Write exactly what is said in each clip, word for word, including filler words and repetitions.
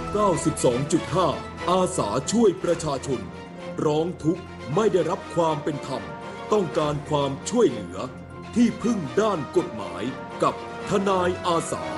เก้าสิบสองจุดห้า อาสาช่วยประชาชนร้องทุกข์ไม่ได้รับความเป็นธรรมต้องการความช่วยเหลือที่พึ่งด้านกฎหมายกับทนายอาสา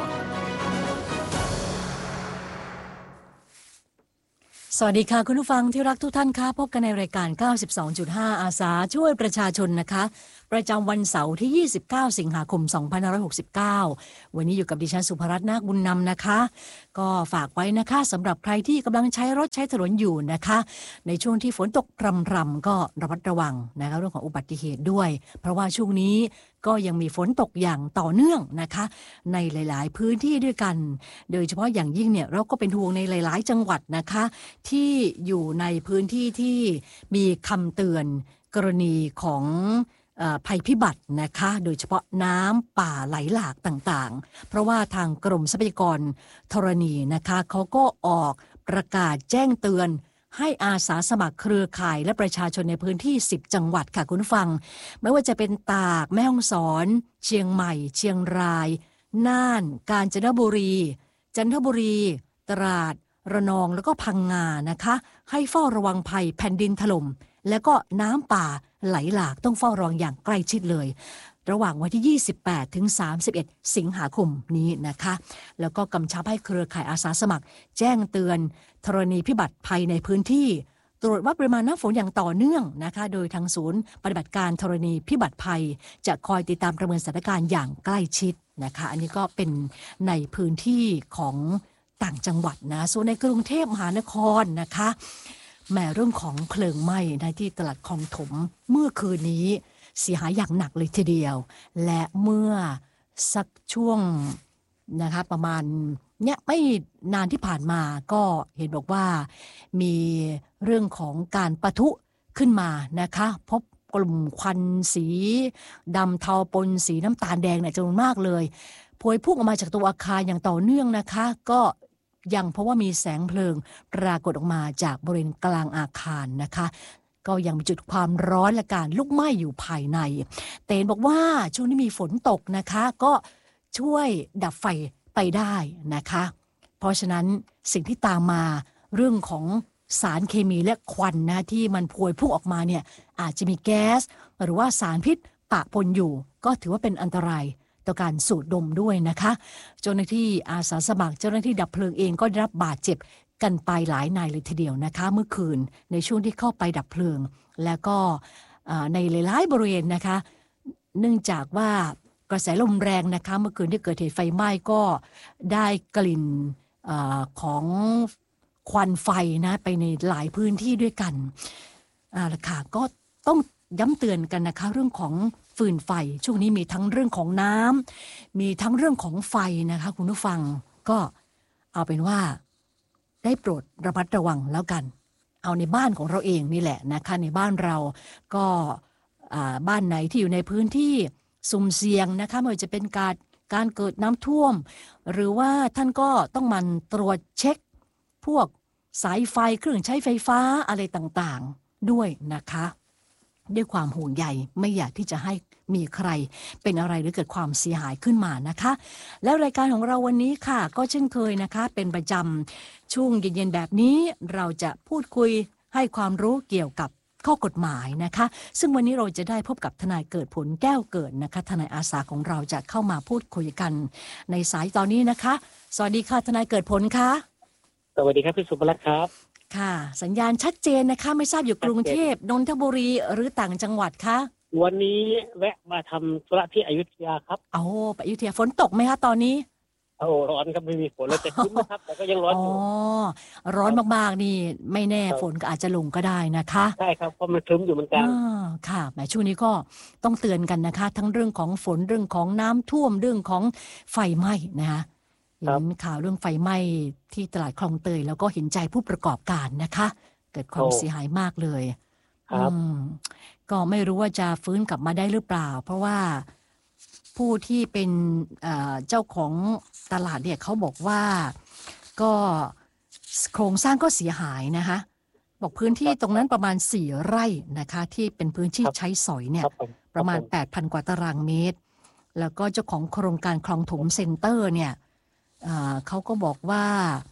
สวัสดีค่ะคุณผู้ฟังที่รักทุกท่านค่ะพบกันในรายการ เก้าสิบสองจุดห้า อาสาช่วยประชาชนนะคะประจำวันเสาร์ที่ ยี่สิบเก้า สิงหาคม สองพันห้าร้อยหกสิบเก้า วันนี้อยู่กับดิฉันสุภรัตน์นาคบุญนำนะคะก็ฝากไว้นะคะสำหรับใครที่กำลังใช้รถใช้ถนนอยู่นะคะในช่วงที่ฝนตกพรำๆก็ระมัดระวังนะคะเรื่องของอุบัติเหตุด้วยเพราะว่าช่วงนี้ก็ยังมีฝนตกอย่างต่อเนื่องนะคะในหลายๆพื้นที่ด้วยกันโดยเฉพาะอย่างยิ่งเนี่ยเราก็เป็นห่วงในหลายๆจังหวัดนะคะที่อยู่ในพื้นที่ที่มีคำเตือนกรณีของภัยพิบัตินะคะโดยเฉพาะน้ำป่าไหลหลากต่างๆเพราะว่าทางกรมทรัพยากรธรณีนะคะเขาก็ออกประกาศแจ้งเตือนให้อาสาสมัครเครือข่ายและประชาชนในพื้นที่สิบจังหวัดค่ะคุณผู้ฟังไม่ว่าจะเป็นตากแม่ฮ่องสอนเชียงใหม่เชียงรายน่านกาญจนบุรีจันทบุรีตราดระนองแล้วก็พังงานะคะให้เฝ้าระวังภัยแผ่นดินถล่มแล้วก็น้ำป่าไหลหลากต้องเฝ้าระวังอย่างใกล้ชิดเลยระหว่างวันที่ยี่สิบแปดถึงสามสิบเอ็ดสิงหาคมนี้นะคะแล้วก็กำชับให้เครือข่ายอาสาสมัครแจ้งเตือนธรณีพิบัติภัยในพื้นที่ตรวจวัดปริมาณน้ำฝนอย่างต่อเนื่องนะคะโดยทางศูนย์ปฏิบัติการธรณีพิบัติภัยจะคอยติดตามประเมินสถานการณ์อย่างใกล้ชิดนะคะอันนี้ก็เป็นในพื้นที่ของต่างจังหวัดนะส่วนในกรุงเทพมหานครนะคะแม้เรื่องของเพลิงไหม้ในที่ตลาดคลองถมเมื่อคืนนี้เสียหายอย่างหนักเลยทีเดียวและเมื่อสักช่วงนะคะประมาณเนี่ยไม่นานที่ผ่านมาก็เห็นบอกว่ามีเรื่องของการปะทุขึ้นมานะคะพบกลุ่มควันสีดำเทาปนสีน้ำตาลแดงเนี่ยจำนวนมากเลยพวยพุ่งออกมาจากตัวอาคารอย่างต่อเนื่องนะคะก็ยังเพราะว่ามีแสงเพลิงปรากฏออกมาจากบริเวณกลางอาคารนะคะก็ยังมีจุดความร้อนและการลุกไหม้อยู่ภายในแต่เห็นบอกว่าช่วงนี้มีฝนตกนะคะก็ช่วยดับไฟไปได้นะคะเพราะฉะนั้นสิ่งที่ตามมาเรื่องของสารเคมีและควันนะที่มันพวยพุ่งออกมาเนี่ยอาจจะมีแก๊สหรือว่าสารพิษปะปนอยู่ก็ถือว่าเป็นอันตรายต่อการสูดดมด้วยนะคะเจ้าหน้าที่อาสาสมัครเจ้าหน้าที่ดับเพลิงเองก็ได้รับบาดเจ็บกันไปหลายนายเลยทีเดียวนะคะเมื่อคืนในช่วงที่เข้าไปดับเพลิงแล้วก็ในหลายๆบริเวณนะคะเนื่องจากว่ากระแสลมแรงนะคะเมื่อคืนที่เกิดเหตุไฟไหม้ก็ได้กลิ่นเอ่อของควันไฟนะไปในหลายพื้นที่ด้วยกันอ่าล่ะค่ะก็ต้องย้ำเตือนกันนะคะเรื่องของฟืนไฟช่วงนี้มีทั้งเรื่องของน้ำมีทั้งเรื่องของไฟนะคะคุณผู้ฟังก็เอาเป็นว่าได้โปรดระมัดระวังแล้วกันเอาในบ้านของเราเองนี่แหละนะคะในบ้านเราก็บ้านไหนที่อยู่ในพื้นที่สุ่มเสี่ยงนะคะไม่ว่าจะเป็นการการเกิดน้ำท่วมหรือว่าท่านก็ต้องมันตรวจเช็คพวกสายไฟเครื่องใช้ไฟฟ้าอะไรต่างๆด้วยนะคะด้วยความห่วงใยไม่อยากที่จะให้มีใครเป็นอะไรหรือเกิดความเสียหายขึ้นมานะคะแล้วรายการของเราวันนี้ค่ะก็เช่นเคยนะคะเป็นประจำช่วงเย็นๆแบบนี้เราจะพูดคุยให้ความรู้เกี่ยวกับข้อกฎหมายนะคะซึ่งวันนี้เราจะได้พบกับทนายเกิดผลแก้วเกิดนะคะทนายอาสาของเราจะเข้ามาพูดคุยกันในสายตอนนี้นะคะสวัสดีค่ะทนายเกิดผลค่ะสวัสดีครับพี่สุภรัตน์ครับค่ะสัญญาณชัดเจนนะคะไม่ทราบอยู่กรุงเทพนนทบุรีหรือต่างจังหวัดคะวันนี้แวะมาทำธุระที่อยุธยาครับโอ้ไปอยุธยาฝนตกไหมคะตอนนี้โอ้ร้อนครับไม่มีฝนเลยแต่ครึ้มนะครับแต่ก็ยังร้อนอยู่อ๋อร้อนมากๆนี่ไม่แน่ฝนก็อาจจะลงก็ได้นะคะใช่ครับเพราะมันครึ้มอยู่เหมือนกันอ่าค่ะแหมช่วงนี้ก็ต้องเตือนกันนะคะทั้งเรื่องของฝนเรื่องของน้ำท่วมเรื่องของไฟไหม้นะคะเห็นข่าวเรื่องไฟไหม้ที่ตลาดคลองเตยแล้วก็เห็นใจผู้ประกอบการนะคะเกิดความเสียหายมากเลยครับก็ไม่รู้ว่าจะฟื้นกลับมาได้หรือเปล่าเพราะว่าผู้ที่เป็นเจ้าของตลาดเนี่ยเขาบอกว่าก็โครงสร้างก็เสียหายนะคะบอกพื้นที่ตรงนั้นประมาณสี่ไร่นะคะที่เป็นพื้นที่ใช้สอยเนี่ยประมาณ แปดพัน กว่าตารางเมตรแล้วก็เจ้าของโครงการคลองถมเซ็นเตอร์เนี่ยเขาก็บอกว่า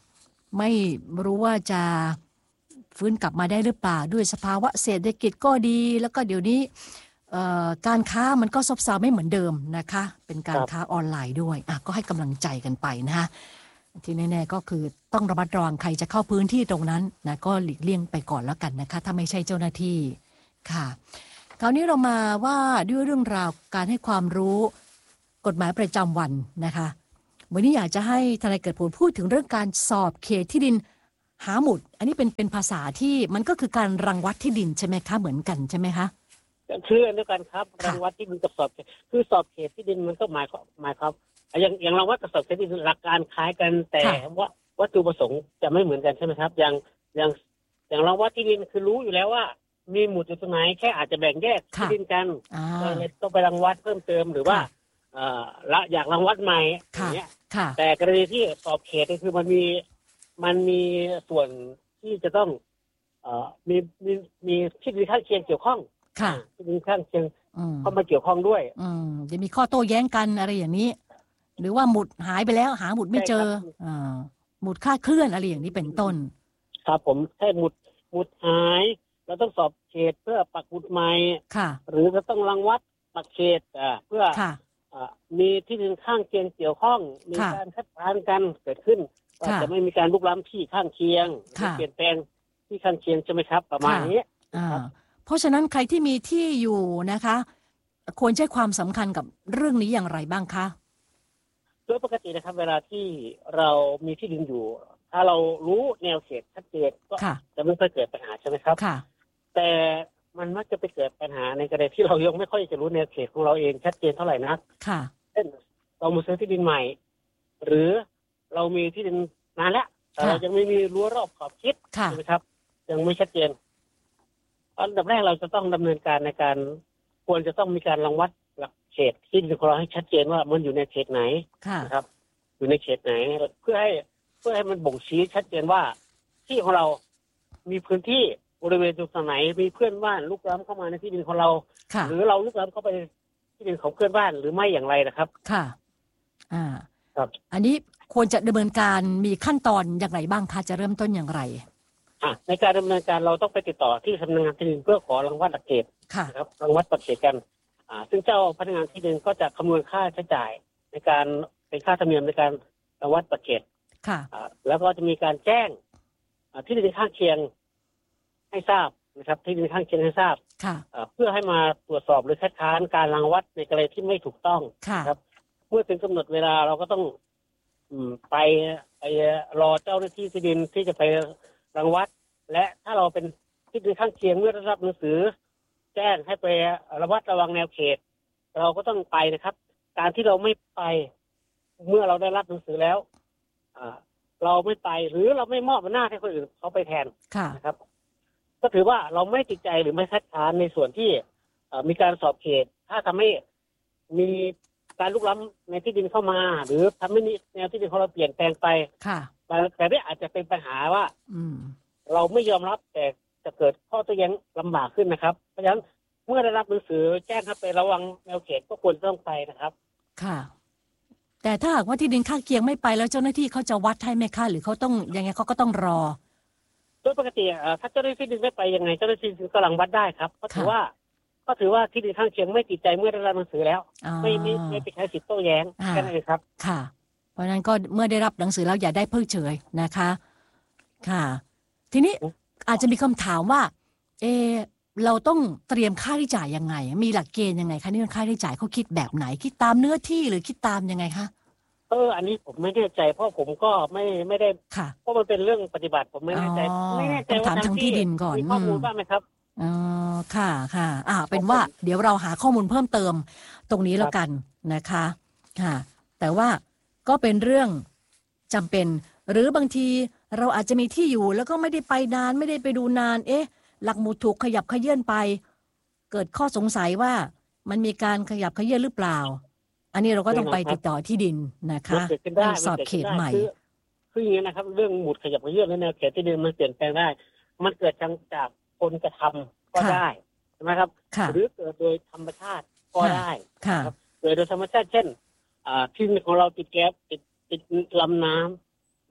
ไม่รู้ว่าจะฟื้นกลับมาได้หรือเปล่าด้วยสภาวะเศรษฐกิจก็ดีแล้วก็เดี๋ยวนี้การค้ามันก็ซบเซาไม่เหมือนเดิมนะคะเป็นการค้าออนไลน์ด้วยอ่ะก็ให้กำลังใจกันไปนะคะที่แน่ๆก็คือต้องระมัดระวังใครจะเข้าพื้นที่ตรงนั้นนะก็หลีกเลี่ยงไปก่อนแล้วกันนะคะถ้าไม่ใช่เจ้าหน้าที่ค่ะคราวนี้เรามาว่าด้วยเรื่องราวการให้ความรู้กฎหมายประจำวันนะคะวันนี้อยากจะให้ทนายเกิดผลพูดถึงเรื่องการสอบเขตที่ดินหาหมุดอันนี้เป็นเป็นภาษาที่มันก็คือการรังวัดที่ดินใช่ไหมคะเหมือนกันใช่ไหมคะคืออันเดียวกันครับรังวัดที่ดินกับสอบเขตคือสอบเขตที่ดินมันก็หมายหมายครับอย่างอย่างรังวัดกับสอบเขตที่ดินหลักการคล้ายกันแต่ว่าวัตถุประสงค์จะไม่เหมือนกันใช่ไหมครับอย่างอย่างอย่างรังวัดที่ดินคือรู้อยู่แล้วว่ามีหมุดอยู่ตรงไหนแค่อาจจะแบ่งแยกที่ดินกันเราเลยต้องไปรังวัดเพิ่มเติมหรือว่าละอยากรังวัดใหม่อย่างเงี้ยแต่กรณีที่สอบเขตก็คือมันมีมันมีส่วนที่จะต้องเอ่อมีมีมีที่ดินข้างเคียงเกี่ยวข้องที่ดินข้างเคียงเข้ามาเกี่ยวข้องด้วยอืมจะมีข้อโต้แย้งกันอะไรอย่างนี้หรือว่าหมุดหายไปแล้วหาหมุดไม่เจออ่าหมุดคลาดเคลื่อนอะไรอย่างนี้เป็นต้นครับผมแค่หมุดหมุดหายเราต้องสอบเขตเพื่อปักหมุดใหม่หรือเราต้องรังวัดปักเขตอ่าเพื่อมีที่ดินข้างเคียงเกี่ยวข้องมีการคัดค้านกันเกิดขึ้นว่าจะไม่มีการลุกล้ำที่ข้างเคียงเปลี่ยนแปลงที่ข้างเคียงใช่ไหมครับประมาณนี้เพราะฉะนั้นใครที่มีที่อยู่นะคะควรให้ความสำคัญกับเรื่องนี้อย่างไรบ้างคะโดยปกตินะครับเวลาที่เรามีที่ดินอยู่ถ้าเรารู้แนวเขตชัดเจนก็จะไม่ค่อยเกิดปัญหาใช่ไหมครับแต่มันมักจะไปเกิดปัญหาในกรณีที่เรายังไม่ค่อยจะรู้แนวเขตของเราเองชัดเจนเท่าไหร่นักเช่นเรามาซื้อที่ดินใหม่หรือเรามีที่ดินนานแล้วแต่เรายังไม่มีรั้วรอบขอบชิดใช่ไหมครับยังไม่ชัดเจนอันดับแรกเราจะต้องดำเนินการในการควรจะต้องมีการรังวัดหลักเขตที่ดินของเราให้ชัดเจนว่ามันอยู่ในเขตไหนนะครับอยู่ในเขตไหนเพื่อให้เพื่อให้มันบ่งชี้ชัดเจนว่าที่ของเรามีพื้นที่บริเวณตรงไหนมีเพื่อนบ้านลุกล้ำเข้ามาในที่ดินของเราหรือเราลุกล้ำเข้าไปที่ดินของเพื่อนบ้านหรือไม่อย่างไรนะครับค่ะอ่าครับอันนี้ควรจะดำเนินการมีขั้นตอนอย่างไรบ้างคะจะเริ่มต้นอย่างไรในการดำเนินการเราต้องไปติดต่อที่สำนักงานที่ดินเพื่อขอรังวัดหลักเขตนะครับรังวัดปักเขตกันซึ่งเจ้าพนักงานที่ดินก็จะคำนวณค่าใช้จ่ายในการเป็นค่าธรรมเนียมในการรังวัดปักเขตแล้วก็จะมีการแจ้งที่ดินข้างเคียงให้ทราบนะครับที่ดินข้างเคียงให้ทราบเพื่อให้มาตรวจสอบหรือคัดค้านการรังวัดในกรณีที่ไม่ถูกต้องครับเมื่อถึงกำหนดเวลาเราก็ต้องไปไปรอเจ้าหน้าที่ที่ดินที่จะไปรังวัดและถ้าเราเป็นที่ดินข้างเคียงเมื่อได้รับหนังสือแจ้งให้ไประวัดระวังแนวเขตเราก็ต้องไปนะครับการที่เราไม่ไปเมื่อเราได้รับหนังสือแล้วเราไม่ไปหรือเราไม่มอบอำนาจให้คนอื่นเขาไปแทนนะครับก็ถือว่าเราไม่ติดใจหรือไม่คัดค้านในส่วนที่มีการสอบเขตถ้าทำให้มีการลุกล้ำในที่ดินเข้ามาหรือทำให้แนวที่ดินของเราเปลี่ยนแปลงไปแต่นี่อาจจะเป็นปัญหาว่าเราไม่ยอมรับแต่จะเกิดข้อโต้แย้งลำบากขึ้นนะครับเพราะฉะนั้นเมื่อได้รับหนังสือแจ้งให้ไประวังแนวเขตก็ควรต้องไปนะครับค่ะแต่ถ้าหากว่าที่ดินข้างเคียงไม่ไปแล้วเจ้าหน้าที่เขาจะวัดให้ไหมคะหรือเขาต้องยังไงเขาก็ต้องรอโดยปกติถ้าเจ้าหน้าที่ดินไม่ไปยังไงเจ้าหน้าที่ก็รังวัดได้ครับก็ถือว่าก็ถือว่าที่ดินข้างเคียงไม่ติดใจเมื่อได้รับหนังสือแล้วไม่ไม่ไม่ไปใช้สิทธิโต้แย้งแค่นั้นเองครับค่ะเพราะฉะนั้นก็เมื่อได้รับหนังสือแล้วอย่าได้เพิกเฉยนะคะค่ะทีนี้อาจจะมีคำถามว่าเออเราต้องเตรียมค่าใช้จ่ายยังไงมีหลักเกณฑ์ยังไงคะนี่ค่าใช้จ่ายเขาคิดแบบไหนคิดตามเนื้อที่หรือคิดตามยังไงคะเอออันนี้ผมไม่แน่ใจเพราะผมก็ไม่ไม่ได้เพราะมันเป็นเรื่องปฏิบัติผมไม่แน่ใจไม่แน่ใจว่าทางที่ดินก่อนมีข้อมูลบ้างไหมครับอ๋อค่ะค่ะอ่าเป็นว่าเดี๋ยวเราหาข้อมูลเพิ่มเติมตรงนี้แล้วกันนะคะค่ะแต่ว่าก็เป็นเรื่องจำเป็นหรือบางทีเราอาจจะมีที่อยู่แล้วก็ไม่ได้ไปนานไม่ได้ไปดูนานเอ๊ะหลักหมุดถูกขยับเขยื้อนไปเกิดข้อสงสัยว่ามันมีการขยับเขยื้อนหรือเปล่าอันนี้เราก็ต้องไปติดต่อที่ดินนะคะให้สอบเขตใหม่คืออย่างนี้นะครับเรื่องหมุดขยับเขยื้อนและแนวเขตที่ดินมันเปลี่ยนแปลงได้มันเกิดจากคนกระทำก็ได้ใช่ไหมครับหรือเกิดโดยธรรมชาติก็ได้ครับเกิดโดยธรรมชาติเช่นที่ของเราติดแก๊สติดติดลำน้ำ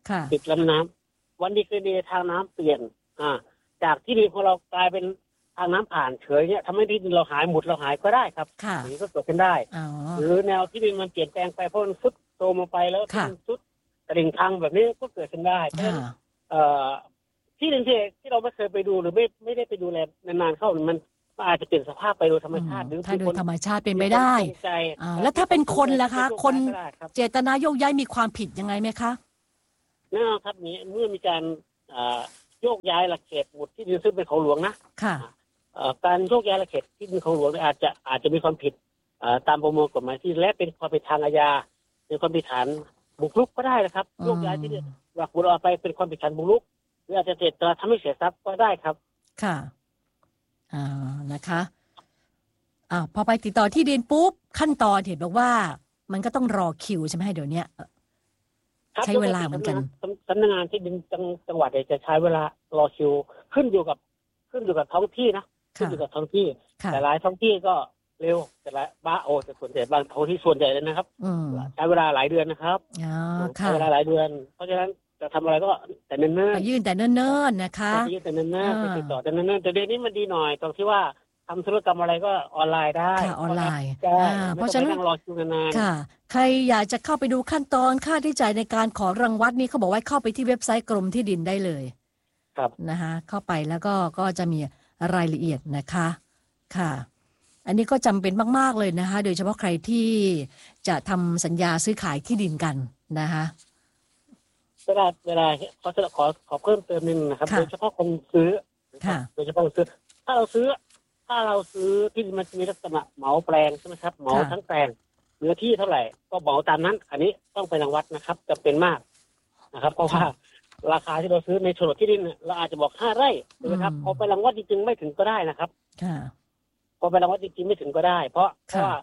ติดลำน้ำวันดีคืนดีทางน้ำเปลี่ยนอ่าจากที่ดินของเรากลายเป็นทางน้ำผ่านเฉยเนี่ยทำให้ที่ดินเราหายหมดเราหายก็ได้ครับอย่างนี้ก็เกิดขึ้นได้หรือแนวที่ดินมันเปลี่ยนแปลงไปเพราะมันซุดโตมาไปแล้วมันซุดตลิ่งพังแบบนี้ก็เกิดขึ้นได้เพราะฉะนั้นที่ดินที่ที่เราไม่เคยไปดูหรือไม่ไม่ได้ไปดูแลนานๆเข้ามันอาจจะเปลี่ยนสภาพไปโดยธรรมชาติหรือถ้าโดยธรรมชาติเป็นไปได้แล้วถ้าเป็นคนล่ะคะคนเจตนาโยกย้ายมีความผิดยังไงไหมคะแน่นอนครับนี้เมื่อมีการโยกย้ายหลักเขตหมุดที่ดินซึ่งเป็นของหลวงนะค่ะการโยกย้ายหลักเขตที่ดินของหลวงอาจจะอาจจะมีความผิดตามประมวลกฎหมายที่และเป็นความผิดทางอาญาเป็นความผิดฐานบุกรุกก็ได้นะครับโยกย้ายที่ดินหลักบุรอไปเป็นความผิดฐานบุกรุกหรืออาจจะเจตนาทำให้เสียทรัพย์ก็ได้ครับค่ะอ่านะคะอ่าพอไปติดต่อที่ดินปุ๊บขั้นตอนเห็นบอกว่ามันก็ต้องรอคิวใช่ไหมเดี๋ยวนี้ใช้เวลาเหมือนกันสำนักงานที่ดินจังหวัดจะใช้เวลารอคิวขึ้นอยู่กับขึ้นอยู่กับท้องที่นะขึ้นอยู่กับท้องที่แต่หลายท้องที่ก็เร็วแต่ละบ้าโอแต่ส่วนใหญ่บางท้องที่ส่วนใหญ่เลยนะครับใช้เวลาหลายเดือนนะครับใช้เวลาหลายเดือนเพราะฉะนั้นจะทำอะไรก็แต่เนิ่นๆไปยื่นแต่เนิ่นๆนะคะไปยื่นแต่เนิ่นๆไปติดต่อแต่เนิ่นๆแต่เดี๋ยวนี้มันดีหน่อยตรงที่ว่าทำธุรกรรมอะไรก็ออนไลน์ได้ออนไลน์เพราะฉะนั้นรอคิวนานค่ะใครอยากจะเข้าไปดูขั้นตอนค่าใช้จ่ายในการขอรังวัดนี่เขาบอกว่าเข้าไปที่เว็บไซต์กรมที่ดินได้เลยครับนะคะเข้าไปแล้วก็ก็จะมีรายละเอียดนะคะค่ะอันนี้ก็จำเป็นมากๆเลยนะคะโดยเฉพาะใครที่จะทำสัญญาซื้อขายที่ดินกันนะคะเวลาเวลาขอขอขอเพิ่มเติมนิดนึงนะครับโดยเฉพาะคนซื้อโดยเฉพาะคนซื้อถ้าเราซื้อถ้าเราซื้อที่มันมีลักษณะเหมาแปลงใช่ไหมครับเหมาทั้งแปลงเนื้อที่เท่าไหร่ก็เหมาตามนั้นอันนี้ต้องไปรังวัดนะครับจะเป็นมากนะครับเพราะว่าราคาที่เราซื้อในโฉนดที่ดินเราอาจจะบอกห้าไร่ใช่ไหมครับพอไปรังวัดจริงๆไม่ถึงก็ได้นะครับพอไปรังวัดจริงๆไม่ถึงก็ได้เพราะเพราะว่า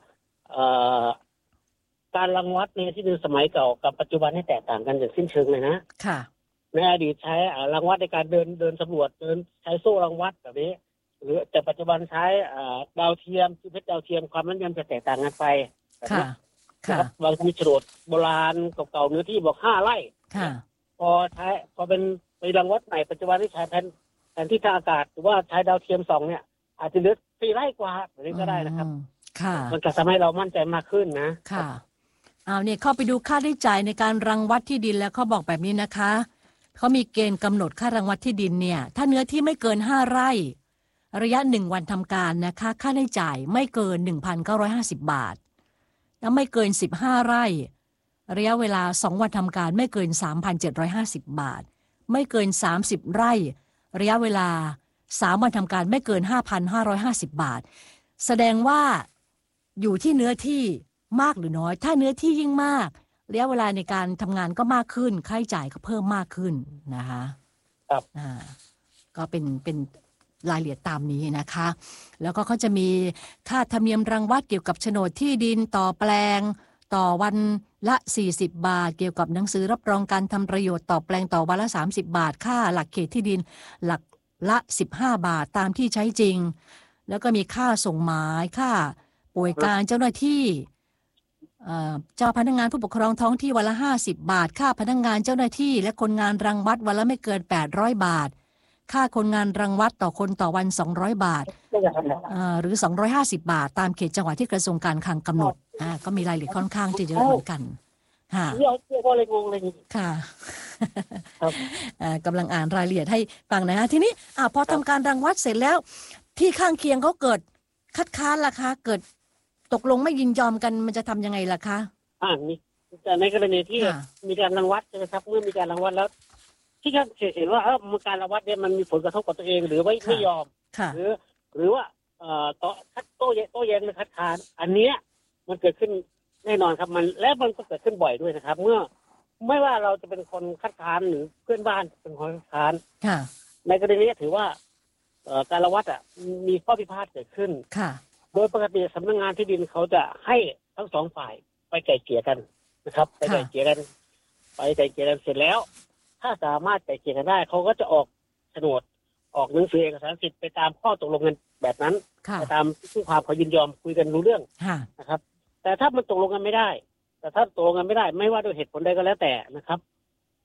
การรังวัดในที่ดินสมัยเก่ากับปัจจุบันนี่แตกต่างกันอย่างสิ้นเชิงเลยนะในอดีตใช้รังวัดในการเดินเดินสำรวจเดินใช้โซ่รังวัดแบบนี้หรือแต่ปัจจุบันใช้ดาวเทียมที่เพชรดาวเทียมความแม่นยำจะแตกต่างกันไปครับบางทีโฉนดโบราณเก่าๆเนื้อที่บอกห้าไร่พอใช้พอเป็นไปรังวัดใหม่ปัจจุบันที่ใช้แผนแผนที่ทางอากาศหรือว่าใช้ดาวเทียมสองเนี่ยอาจจะเหลือสี่ไร่กว่าแบบนี้ก็ได้นะครับมันจะทำให้เรามั่นใจมากขึ้นนะค่ะเอาเนี่ยเข้าไปดูค่าใช้จ่ายในการรังวัดที่ดินแล้วเขาบอกแบบนี้นะคะเขามีเกณฑ์กำหนดค่ารังวัดที่ดินเนี่ยถ้าเนื้อที่ไม่เกินห้าไร่ระยะหนึ่งวันทำการนะคะค่าใช้จ่ายไม่เกิน หนึ่งพันเก้าร้อยห้าสิบ บาทแล้วไม่เกินสิบห้าไร่ระยะเวลาสองวันทำการไม่เกิน สามพันเจ็ดร้อยห้าสิบ บาทไม่เกินสามสิบไร่ระยะเวลาสามวันทำการไม่เกิน ห้าพันห้าร้อยห้าสิบ บาทแสดงว่าอยู่ที่เนื้อที่มากหรือน้อยถ้าเนื้อที่ยิ่งมากระยะเวลาในการทำงานก็มากขึ้นค่าใช้จ่ายก็เพิ่มมากขึ้นนะคะครับอ่าก็เป็นเป็นรายละเอียดตามนี้นะคะแล้วก็เขาจะมีค่าธรรมเนียมรังวัดเกี่ยวกับโฉนดที่ดินต่อแปลงต่อวันละสี่สิบบาทเกี่ยวกับหนังสือรับรองการทำประโยชน์ต่อแปลงต่อวันละสามสิบบาทค่าหลักเขตที่ดินหลักละสิบห้าบาทตามที่ใช้จริงแล้วก็มีค่าส่งหมายค่าป่วยการเจ้าหน้าที่เจ้าพนักงานผู้ปกครองท้องที่วันละห้าสิบบาทค่าพนักงานเจ้าหน้าที่และคนงานรังวัดวันละไม่เกินแปดร้อยบาทค่าคนงานรังวัดต่อคนต่อวันสองร้อยบาทหรือสองร้อยห้าสิบบาทตามเขตจังหวัดที่กระทรวงการคลังกำหนดก็มีรายละเอียดค่อนข้างจะเยอะเหมือนกันค่ะเยอะเยอะเลยงงเลยค่ะกำลังอ่านรายละเอียดให้ฟังนะฮะทีนี้พอทำการรังวัดเสร็จแล้วที่ข้างเคียงเขาเกิดคัดค้านล่ะคะเกิดตกลงไม่ยินยอมกันมันจะทำยังไงล่ะคะอ่านี่แต่ในกรณีที่มีการรังวัดใช่ไหมครับเมื่อมีการรังวัดแล้วที่เขาเห็นว่าเออการรังวัดเนี่ยมันมีผลกระทบกับตัวเองหรือไม่ไม่ยอมหรือหรือว่าเอ่อต่อคัดโต้โต้แย้งหรือคัดค้านอันเนี้ยมันเกิดขึ้นแน่นอนครับมันและมันก็เกิดขึ้นบ่อยด้วยนะครับเมื่อไม่ว่าเราจะเป็นคนคัดค้านหรือเพื่อนบ้านเป็นคนคัดค้านในกรณีนี้ถือว่าการรังวัดอ่ะมีข้อพิพาทเกิดขึ้นโดยปกติสำนักงานที่ดินเขาจะให้ทั้งสองฝ่ายไปไกล่เกลี่ยกันนะครับไปไกล่เกลี่ยกันไปไกล่เกลี่ยกันเสร็จแล้วถ้าสามารถไกล่เกลี่ยกันได้เขาก็จะออกโฉนดออกหนังสือเอกสารสิทธิ์ไปตามข้อตกลงกันแบบนั้นไปตามที่ความขอยินยอมคุยกันรู้เรื่องนะครับแต่ถ้ามันตกลงกันไม่ได้แต่ถ้าตกลงกันไม่ได้ไม่ว่าด้วยเหตุผลใดก็แล้วแต่นะครับ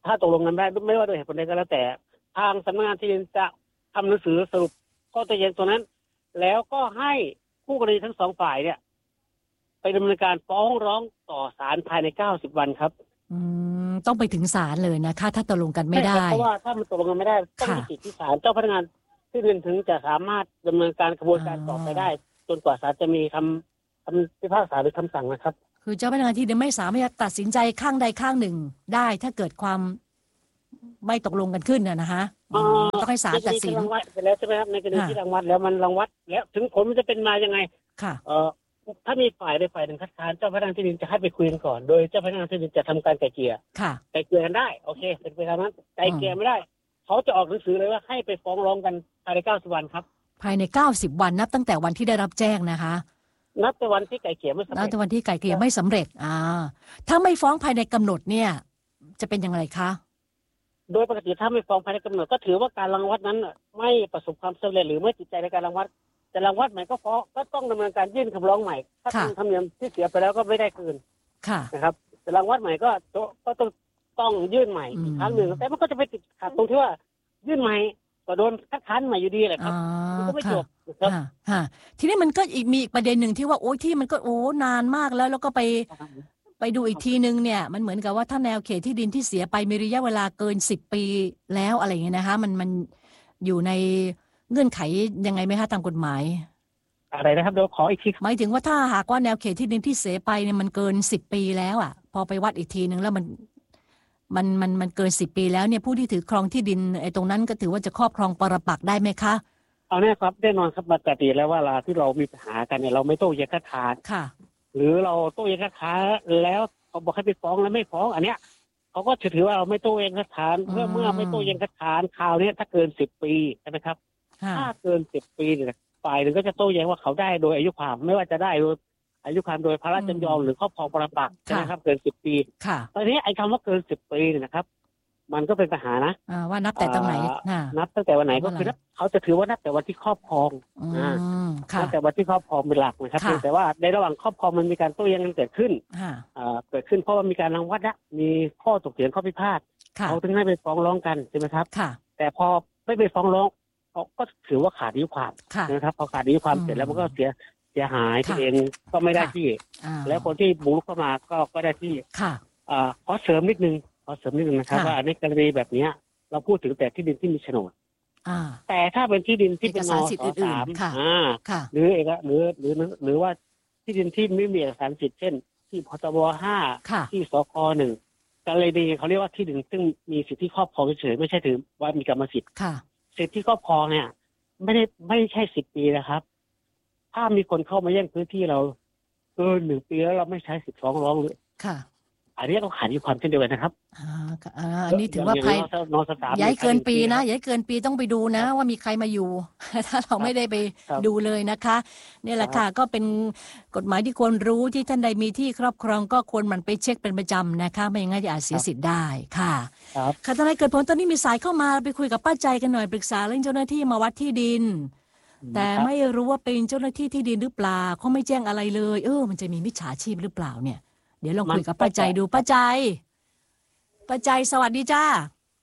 ถ้าตกลงกันได้ไม่ว่าโดยเหตุผลใดก็แล้วแต่ทางสำนักงานที่ดินจะทำหนังสือสรุปข้อโต้แย้งตรงนั้น แล้วก็ให้คู่กรณีทั้งสองฝ่ายเนี่ยไปดำเนินการฟ้องร้องต่อศาลภายในเก้าสิบวันครับอืมต้องไปถึงศาลเลยนะคะถ้าตกลงกันไม่ได้เพราะว่าถ้ามันตกลงกันไม่ได้ต้องมีสิทธิที่ศาลเจ้าพนักงานที่ดินถึงจะสามารถดำเนินการกระบวนการต่อไปได้จนกว่าศาลจะมีคำคำพิพากษาหรือคำสั่งนะครับคือเจ้าพนักงานที่ดินไม่สามารถตัดสินใจข้างใดข้างหนึ่งได้ถ้าเกิดความไม่ตกลงกันขึ้นนะนะคะต้องให้ศาลตัดสินรังวัดไปแล้วใช่ไหมครับในกรณีที่รังวัดแล้วมันรังวัดแล้วถึงผลมันจะเป็นมายังไงค่ะเอ่อถ้ามีฝ่ายใดฝ่ายหนึ่งคัดค้านเจ้าพนักงานที่ดินจะให้ไปคุยกันก่อนโดยเจ้าพนักงานที่ดินจะทำการไกล่เกลี่ยค่ะไกล่เกลี่ยกันได้โอเคเป็นไปตามนั้นไกล่เกลี่ยไม่ได้เขาจะออกหนังสือเลยว่าให้ไปฟ้องร้องกันภายในเก้าสิบวันครับภายในเก้าสิบวันนับตั้งแต่วันที่ได้รับแจ้งนะคะนับแต่วันที่ไกล่เกลี่ยไม่สำเร็จนับแต่วันที่ไกล่เกลี่ยไม่สำเร็จอ่าถ้าไม่ฟ้องภายในกำหนดเนี่ยจะเป็นยังไงคะโดยปกติถ้าไม่ฟ้องภายในกำหนดก็ถือว่าการรังวัดนั้นไม่ประสบความสำเร็จหรือไม่ติดใจในการรังวัดจะรังวัดใหม่ก็ฟ้องก็ต้องดำเนินการยื่นคำร้องใหม่ถ้าทางธรรมเนียมที่เสียไปแล้วก็ไม่ได้คืนนะครับจะรังวัดใหม่ก็ก็ต้องต้องยื่นใหม่อีกครั้งหนึ่งแต่มันก็จะไปติดขัดตรงที่ว่ายื่นใหม่ก็โดนคัดค้านใหม่อยู่ดีแหละครับมันก็ไม่จบนะครับทีนี้มันก็อีกมีอีกประเด็นหนึ่งที่ว่าโอ้ยที่มันก็โอ้นานมากแล้วแล้วก็ไปไปดูอีกทีนึงเนี่ยมันเหมือนกับว่าถ้าแนวเขตที่ดินที่เสียไปมีระยะเวลาเกินสิบปีแล้วอะไรอย่างเงี้ยนะคะมันมันอยู่ในเงื่อนไขยังไงไหมคะตามกฎหมายอะไรนะครับเดี๋ยวขออีกทีหมายถึงว่าถ้าหากว่าแนวเขตที่ดินที่เสียไปเนี่ยมันเกินสิบปีแล้วอ่ะพอไปวัดอีกทีนึงแล้วมันมันมันมันเกินสิบปีแล้วเนี่ยผู้ที่ถือครองที่ดินไอ้ตรงนั้นก็ถือว่าจะครอบครองปรปักษ์ได้ไหมคะเอาแน่ครับแน่นอนครับปกติแล้วว่าเวลาที่เรามีปัญหากันเนี่ยเราไม่โต้แย้งคัดค้านค่ะหรือเราโต้แย้งคัดค้านแล้วเขาบอกให้ไปฟ้องแล้วไม่ฟ้องอันเนี้ยเขาก็ถือว่าเราไม่โต้แย้งคัดค้านเมื่อเมื่อไม่โต้แย้งคัดค้านคราวนี้ถ้าเกินสิบปีใช่ไหมครับถ้าเกินสิบปีเนี่ยฝ่ายหนึ่งก็จะโต้แย้งว่าเขาได้โดยอายุความไม่ว่าจะได้โดยอายุความโดยพระราชจำยอมหรือครอบครองปรปักษ์ใช่ไหมครับเกินสิบปีตอนนี้ไอ้คำว่าเกินสิบปีเนี่ยนะครับมันก็เป็นปัญหานะว่านับแต่ตรงไหนนับตั้งแต่วันไหนก็คือเขาจะถือว่านับแต่วันที่ครอบครองนับแต่วันที่ครอบครองเป็นหลักนะครับแต่ว่าในระหว่างครอบครองมันมีการโต้แย้งกันเกิดขึ้นเกิดขึ้นเพราะว่ามีการรังวัดนะมีข้อถกเถียงข้อพิพาทเขาถึงให้ไปฟ้องร้องกันใช่ไหมครับแต่พอไม่ไปฟ้องร้องเขาก็ถือว่าขาดอายุความนะครับพอขาดอายุความเสร็จแล้วมันก็เสียเสียหายตัวเองก็ไม่ได้ที่แล้วคนที่บุกเข้ามาก็ก็ได้ที่ขอเสริมนิดนึงขอเสริมนิดนึงนะครับว่าในกรณีแบบนี้เราพูดถึงแต่ที่ดินที่มีโฉนดแต่ถ้าเป็นที่ดินที่เป็นนสสามหรือเอกหรือหรือหรือว่าที่ดินที่ไม่มีเอกสารสิทธิ์เช่นที่พตบห้าที่สคหนึ่งกรณีเขาเรียกว่าที่ดินซึ่งมีสิทธิครอบครองเฉยไม่ใช่ถือว่ามีกรรมสิทธิ์สิทธิครอบครองเนี่ยไม่ได้ไม่ใช่สิบปีนะครับถ้ามีคนเข้ามาแย่งพื้นที่เราเกินหนึ่งปีแล้วเราไม่ใช้สิทธิฟ้องร้องเลยอันนี้ต้องขาดอายุความเช่นเดียวกันนะครับอ่าอันนี้ถือว่าภายย้ายเกินปีนะย้ายเกินปีต้องไปดูนะว่ามีใครมาอยู่ถ้าเราไม่ได้ไปดูเลยนะคะนี่แหละค่ะก็เป็นกฎหมายที่ควรรู้ที่ท่านใดมีที่ครอบครองก็ควรมันไปเช็คเป็นประจำนะคะไม่อย่างนั้นอาจเสียสิทธิ์ได้ค่ะค่ะทนายเกิดผลตอนนี้มีสายเข้ามาไปคุยกับป้าใจกันหน่อยปรึกษาเรื่องเจ้าหน้าที่มาวัดที่ดินแต่ไม่รู้ว่าเป็นเจ้าหน้าที่ที่ดินหรือเปล่าเขาไม่แจ้งอะไรเลยเออมันจะมีมิจฉาชีพหรือเปล่าเนี่ยเดี๋ยวลองคุยกับป้าใจดูป้าใจป้าใจสวัสดีจ้า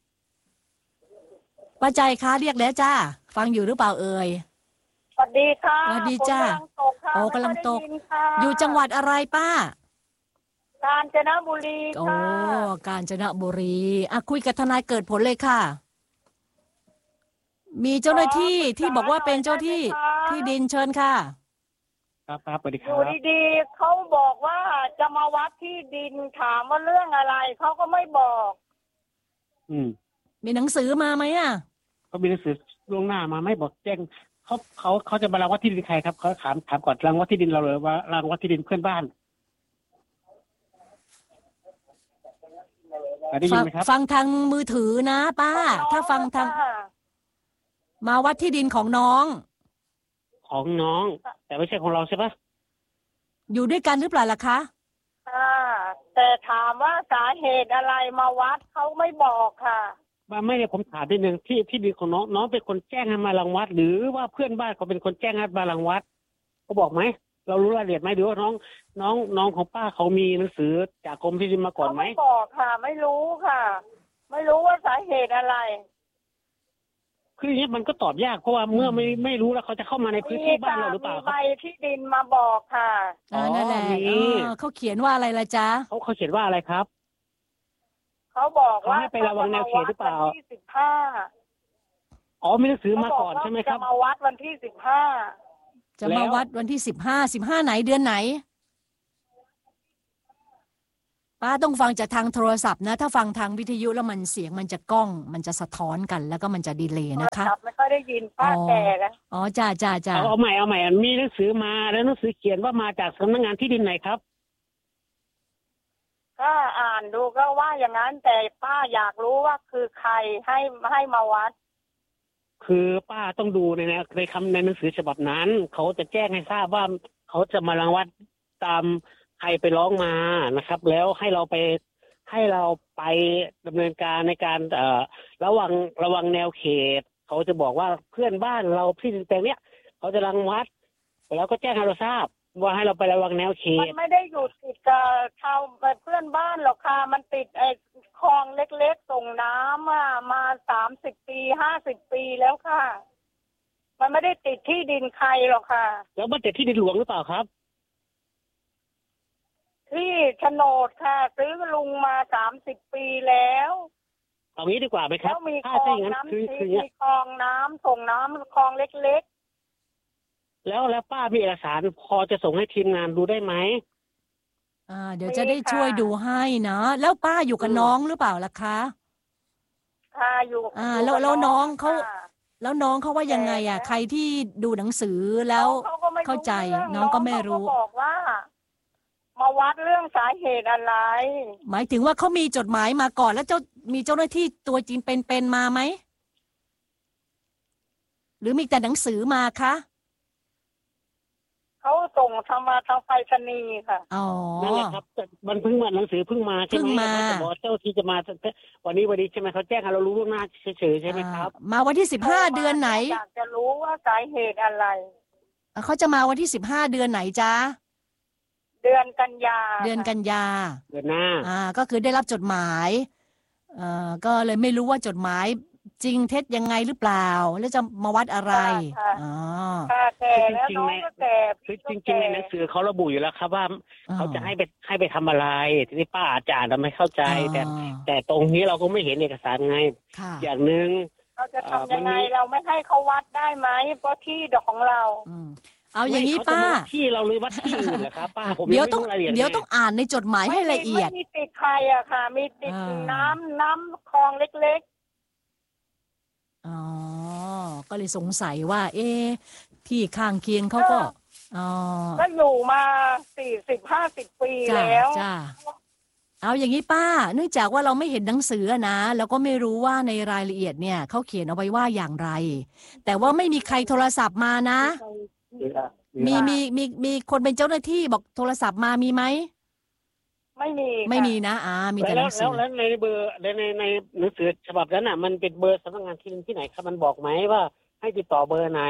ป้าใจคะเรียกแล้วจ้าฟังอยู่หรือเปล่าเอ่ยสวัสดีค่ะสวัสดีจ้าโอ้กำลังตกอยู่จังหวัดอะไรป้ากาญจนบุรีค่ะโอ้กาญจนบุรีอ่ะคุยกับทนายเกิดผลเลยค่ะมีเจ้าหน้าที่ที่บอกว่าเป็นเจ้าที่ที่ดินเชิญค่ะครับครับสวัสดีครับอยู่ดีๆเขาบอกว่าจะมาวัดที่ดินถามว่าเรื่องอะไรเขาก็ไม่บอกอืมมีหนังสือมาไหมอ่ะเขามีหนังสือล่วงหน้ามาไม่บอกแจ้งเขาเขาเขาจะมารังวัดที่ดินใครครับเขาถามถามก่อนรังวัดที่ดินเราเลยว่ารังวัดที่ดินเพื่อนบ้านได้ยินไหมครับฟังทางมือถือนะป้าถ้าฟังทางมาวัดที่ดินของน้องของน้องแต่ไม่ใช่ของเราใช่ปะอยู่ด้วยกันหรือเปล่าล่ะคะอ่าแต่ถามว่าสาเหตุอะไรมาวัดเขาไม่บอกค่ะว่าไม่ได้ผมถามนิดนึงที่ที่ดินของน้องน้องเป็นคนแจ้งให้มารังวัดหรือว่าเพื่อนบ้านเขาเป็นคนแจ้งให้มารังวัดเขาบอกไหมเรารู้รายละเอียดไหมหรือว่าน้องน้องน้องของป้าเขามีหนังสือจากกรมที่ดินมาก่อนไหมไม่บอกค่ะไม่รู้ค่ะไม่รู้ว่าสาเหตุอะไรคืออย่างนี้มันก็ตอบยากเพราะว่าเมื่อไม่ไม่รู้แล้วเขาจะเข้ามาในพื้นที่บ้านเราหรือเปล่าครับมีใบที่ดินมาบอกค่ะอ๋อนั่นแหละเขาเขียนว่าอะไรล่ะจ๊ะเขาเขาเขียนว่าอะไรครับเขาบอกว่าให้ไประวังแนวเขตหรือเปล่าวันที่สิบห้าอ๋อมีหนังสือมาก่อนใช่ไหมครับจะมาวัดวันที่สิบห้าจะมาวัดวันที่สิบห้าสิบห้าไหนเดือนไหนป้าต้องฟังจากทางโทรศัพท์นะถ้าฟังทางวิทยุแล้วมันเสียงมันจะก้องมันจะสะท้อนกันแล้วก็มันจะดีเลย์นะคะไม่ค่อยได้ยินป้าแก่แล้วอ๋อจ้าจ้าจ้าเอาใหม่เอาใหม่มีหนังสือมาแล้วหนังสือเขียนว่ามาจากสำนักงานที่ดินไหนครับก็อ่านดูก็ว่าอย่างนั้นแต่ป้าอยากรู้ว่าคือใครให้ให้มาวัดคือป้าต้องดูในในคำในหนังสือฉบับนั้นเขาจะแจ้งให้ทราบว่าเขาจะมารังวัดตามใครไปร้องมานะครับแล้วให้เราไปให้เราไปดำเนินการในการเอ่อระวังระวังแนวเขตเขาจะบอกว่าเพื่อนบ้านเราที่ดินแปลงเนี้ยเขาจะรังวัดแล้วก็แจ้งให้เราทราบว่าให้เราไประวังแนวเขตมันไม่ได้อยู่ติดกับชาวเพื่อนบ้านหรอกค่ะมันติดไอ้คลองเล็กๆส่งน้ำมามาสามสิบปีห้าสิบปีแล้วค่ะมันไม่ได้ติดที่ดินใครหรอกค่ะแล้วมันติดที่ดินหลวงหรือเปล่าครับที่โฉนดค่ะซื้อลุงมาสามสิบปีแล้วเอางี้ดีกว่าไหมครับแล้วมีคลองน้ำทิพย์มีคลองน้ำส่งน้ำคลองเล็กๆแล้วแล้วป้ามีเอกสารพอจะส่งให้ทีมงานดูได้ไหมอ่าเดี๋ยวจะได้ช่วยดูให้นะแล้วป้าอยู่กับน้องหรือเปล่าล่ะคะค่ะอยู่อ่าแล้วแล้วน้องเขาแล้วน้องเขาว่ายังไงอ่ะใครที่ดูหนังสือแล้วเข้าใจน้องก็ไม่รู้บอกว่ามาวัดเรื่องสาเหตุอะไรหมายถึงว่าเขามีจดหมายมาก่อนแล้วเจ้ามีเจ้าหน้าที่ตัวจริงเป็นๆมาไหมหรือมีแต่หนังสือมาคะเขาส่งทำมาทางไปรษณีย์ค่ะอ๋อนั่นแหละครับมันเพิ่งมาหนังสือเพิ่งมาใช่ไหมเขาบอกเจ้าที่จะมาวันนี้วันนี้ใช่ไหมเขาแจ้งให้เรารู้ล่วงหน้าเฉยๆใช่ไหมครับมาวันที่สิบห้าเดือนไหนอยากจะรู้ว่าสาเหตุอะไรเขาจะมาวันที่สิบห้าเดือนไหนจ๊ะเดือนกันยาเดือนกันยาเดือนหน้าอ่าก็คือได้รับจดหมายเอ่อก็เลยไม่รู้ว่าจดหมายจริงเท็จยังไงหรือเปล่าแล้วจะมาวัดอะไรอ๋อค่ะแต่แล้วน้องก็แต่คือจริงๆในหนังสือเขาระบุอยู่แล้วครับว่าเขาจะให้ไปให้ไปทำอะไรทีนี้ป้าอาจารย์เราไม่เข้าใจแต่แต่ตรงนี้เราก็ไม่เห็นเอกสารไงอย่างนึงเราจะทำยังไงเราไม่ให้เขาวัดได้ไหมเพราะที่ดอกของเราเอาอย่างนี้ป้าที่เราเลยวัดที่อื่นเหรอครับป้าผมเดี๋ยวต้องเดี๋ยวต้องอ่านในจดหมายให้ละเอียดไม่มีติดใครอะค่ะมีติดน้ำน้ำคลองเล็กๆอ๋อก็เลยสงสัยว่าเอ๊ะที่ข้างเคียงเขาก็อ๋อก็อยู่มาสี่สิบห้าสิบปีแล้วจ้าเอาอย่างนี้ป้าเนื่องจากว่าเราไม่เห็นหนังสือนะแล้วก็ไม่รู้ว่าในรายละเอียดเนี่ยเขาเขียนเอาไว้ว่าอย่างไรแต่ว่าไม่มีใครโทรศัพท์มานะมีมีมีมีคนเป็นเจ้าหน้าที่บอกโทรศัพท์มามีไหมไม่มีไม่มีนะอ่ามีแต่หนังสือแล้วในเบอร์ในในในหนังสือฉบับนั้นอ่ะมันเป็นเบอร์สำนักงานที่ดินที่ไหนครับมันบอกไหมว่าให้ติดต่อเบอร์ไหน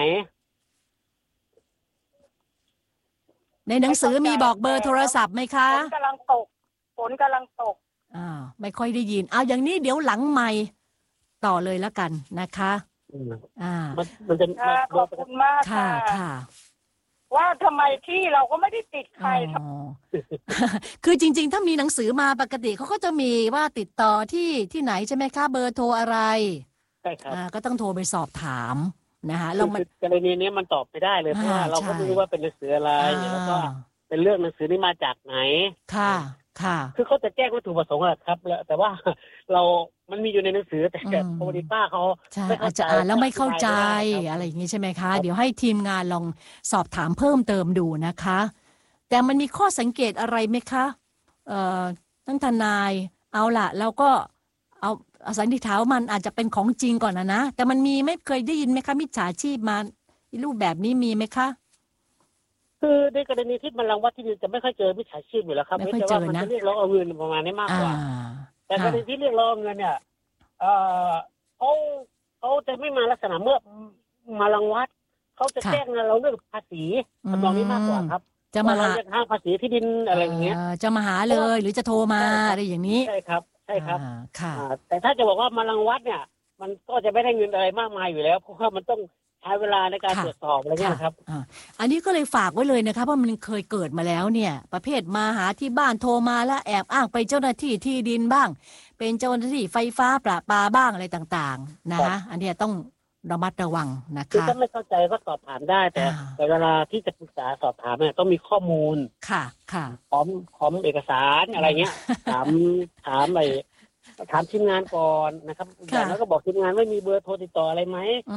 ในหนังสือมีบอกเบอร์โทรศัพท์ไหมคะฝนกำลังตกฝนกำลังตกอ่าไม่ค่อยได้ยินเอาอย่างนี้เดี๋ยวหลังไมค์ต่อเลยแล้วกันนะคะอ่ามันจะขอบคุณมากค่ะค่ะว่าทำไมที่เราก็ไม่ได้ติดใครคือจริงๆถ้ามีหนังสือมาปกติเขาก็จะมีว่าติดต่อที่ที่ไหนใช่ไหมคะเบอร์โทรอะไรใช่ครับก็ต้องโทรไปสอบถามนะคะเรามันกรณีนี้มันตอบไม่ได้เลยเพราะว่าเราก็ไม่รู้ว่าเป็นหนังสืออะไรแล้วก็เป็นเรื่องหนังสือนี้มาจากไหนค่ะค่ะคือเขาจะแจ้งวัตถุประสงค์อะครับแล้วแต่ว่าเรามันมีอยู่ในหนังสือแต่พอดีป้าเขาอาจจะอ่านแล้วไม่เข้าใจอะไรอย่างนี้ใช่ไหมคะเดี๋ยวให้ทีมงานลองสอบถามเพิ่มเติมดูนะคะแต่มันมีข้อสังเกตอะไรไหมคะเอ่อทั้งทนายเอาล่ะแล้วก็เอาสันนิษฐานว่ามันอาจจะเป็นของจริงก่อนนะนะแต่มันมีไม่เคยได้ยินไหมคะมิจฉาชีพมารูปแบบนี้มีไหมคะคือในกรณีที่มันรังวัดที่ดินจะไม่ค่อยเจอมิจฉาชีพอยู่แล้วครับไม่ค่อยเจอนะจะเรียกร้องเอาเงินประมาณนี้มากกว่าแต่กรณีที่เรียกร้องเงินเนี่ยเอ่อเขาเขาจะไม่มาลักษณะเมื่อมารังวัดเขาจะแจ้งเราเรื่องภาษีทำนองนี้มากกว่าครับจะมาหาทางภาษีที่ดินอะไรอย่างเงี้ยจะมาหาเลยหรือจะโทรมาอะไรอย่างนี้ใช่ครับช่ครับค่ะแต่ถ้าจะบอกว่ามารังวัดเนี่ยมันก็จะไม่ได้เงินอะไรมากมายอยู่แล้วเพราะว่ามันต้องใช้เวลาในการตรวจสอบอะไรเงี้ยครับอันนี้ก็เลยฝากไว้เลยนะคะเพราะมันเคยเกิดมาแล้วเนี่ยประเภทมาหาที่บ้านโทรมาแล้วแอบอ้างไปเจ้าหน้าที่ที่ดินบ้างเป็นเจ้าหน้าที่ไฟฟ้าประปาบ้างอะไรต่างๆนะคะอันนี้ต้องระมัดระวังนะคะคือถ้าไม่เข้าใจก็สอบถามได้แต่แต่เวลาที่จะปรึกษาสอบถามเนี่ยต้องมีข้อมูลค่ะค่ะพร้อมพร้อมเอกสารอะไรเงี้ยถามถามไปถามทีมงานก่อนนะครับแล้วก็บอกทีมงานว่ามีเบอร์โทรติดต่ออะไรไหม